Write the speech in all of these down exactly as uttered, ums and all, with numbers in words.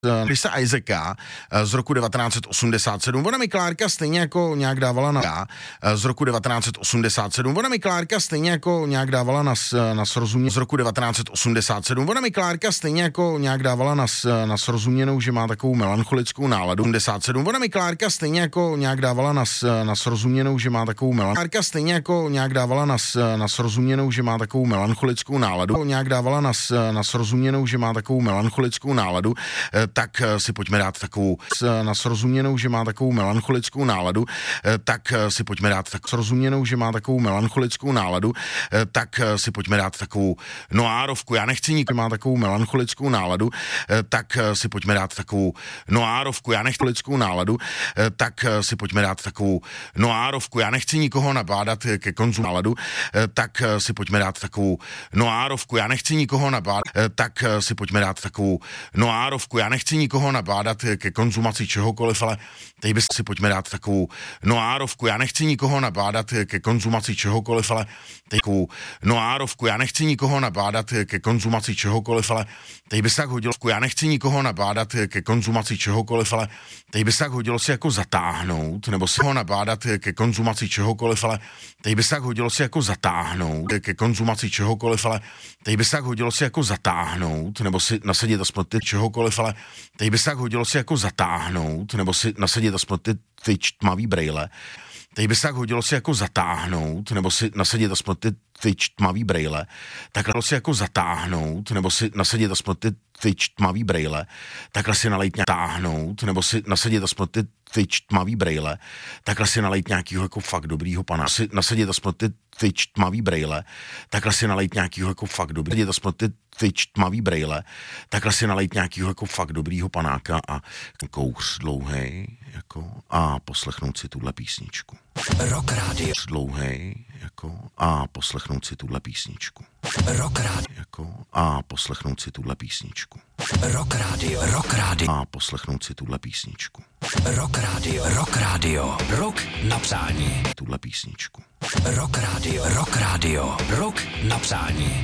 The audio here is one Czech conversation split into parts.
Chrisa Isaaca z roku devatenáct set osmdesát sedm. Ona mi Klárka stejně jako nějak dávala na z roku devatenáct set osmdesát sedm. Ona mi Klárka stejně jako nějak dávala na, na srozumění z roku devatenáct set osmdesát sedm. Ona mi Klárka stejně jako nějak dávala na, na srozuměnou, že má takovou melancholickou náladu. osmdesát sedm. Ona mi Klárka stejně jako nějak dávala na, na srozuměnou, že má takovou melancholickou. Klárka stejně jako nějak dávala na, na srozuměnou, že má takovou melancholickou náladu. Nějak dávala na, na srozuměnou, že má takovou melancholickou náladu. Tak si pojďme dát takovou na srozuměnou, že má takovou melancholickou náladu, tak si pojďme dát tak srozuměnou, že má takovou melancholickou náladu, tak si pojďme dát takovou noárovku. Já nechci nikdo má takovou melancholickou náladu, tak si pojďme dát takovou noárovku. Já nechci lidskou náladu, tak si pojďme dát takovou noárovku. Já nechci nikoho nabádat ke konzumu náladu, tak si pojďme dát takovou noárovku. Já nechci nikoho nabádat, tak si pojďme dát takovou noárovku. Já nechci nikoho nabádat ke konzumaci čehokoliv, ale teď by si pojďme dát takovou noárovku. Já nechci nikoho nabádat ke konzumaci čehokoliv, ale teď takovou noárovku. Já nechci nikoho nabádat ke konzumaci čehokoliv, ale teď by se tak hodilo. Já nechci nikoho nabádat ke konzumaci čehokoliv, ale teď by se tak hodilo si jako zatáhnout, nebo si ho nabádat ke konzumaci čehokoliv, ale teď by se tak hodilo si jako zatáhnout ke konzumaci čehokoliv, ale teď by se tak hodilo si jako zatáhnout, nebo si nasadit aspoň ty čehokoliv, ale teď by se tak hodilo si jako zatáhnout, nebo si nasadit aspoň ty, ty tmavý brejle. Teď by se tak hodilo si jako zatáhnout, nebo si nasadit aspoň ty, ty tmavý brejle. Takhle si jako zatáhnout, nebo si nasadit aspoň ty, ty tmavý brejle. Takhle si nalejt nějak táhnout, nebo si nasadit aspoň ty, ty tmavý brejle. Takhle si nalejt nějakýho jako fakt dobrýho pana. Si nasadit aspoň ty, ty tmavý brejle. Takhle si nalejt nějakýho jako fakt dobrý. Nasadit aspoň ty, ty tmavý brejle. Takhle si nalejt nějakýho jako fakt dobrýho panáka a kouř dlouhej, jako a poslechnout si tuhle písničku. Rock Radio. Dlouhej, jako a poslechnout si tuhle písničku. Rock Radio. Jako a poslechnout si tuhle písničku. Rock Radio. Rock Radio. A poslechnout si tuhle písničku. Rock Radio. Rock Radio. Rock na přání. Tuhle písničku. Rock Radio. Rock Radio. Rock na přání.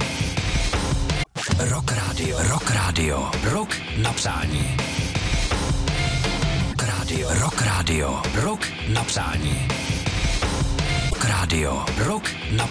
Rock Radio. Rock Radio. Rock na přání. Rock Radio. Rock Radio. Rock na přání. Rock Radio. Rock na